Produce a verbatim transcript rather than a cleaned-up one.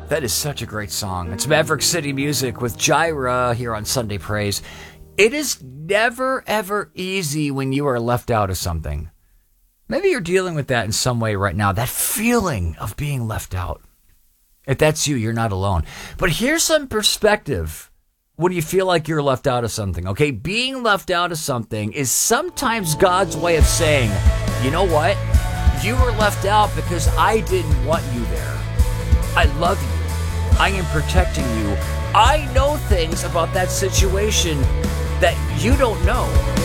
That is such a great song. It's Maverick City Music with Jireh here on Sunday Praise. It is never, ever easy when you are left out of something. Maybe you're dealing with that in some way right now, that feeling of being left out. If that's you, you're not alone. But here's some perspective when you feel like you're left out of something, okay? Being left out of something is sometimes God's way of saying, you know what? You were left out because I didn't want you there. I love you. I am protecting you. I know things about that situation that you don't know.